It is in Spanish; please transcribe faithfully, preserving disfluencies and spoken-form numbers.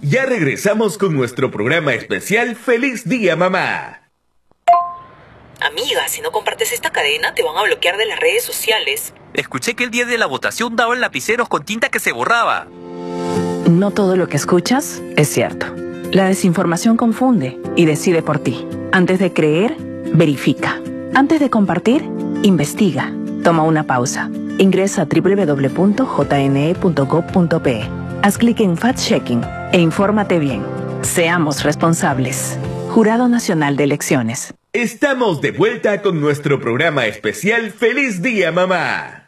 Ya regresamos con nuestro programa especial Feliz Día Mamá. Amiga, si no compartes esta cadena te van a bloquear de las redes sociales. Escuché que el día de la votación daban lapiceros con tinta que se borraba. No todo lo que escuchas es cierto. La desinformación confunde y decide por ti. Antes de creer, verifica. Antes de compartir, investiga. Toma una pausa. Ingresa a doble u doble u doble u punto j n e punto gov punto p e. Haz clic en Fact-Checking e infórmate bien. Seamos responsables. Jurado Nacional de Elecciones. Estamos de vuelta con nuestro programa especial Feliz Día Mamá.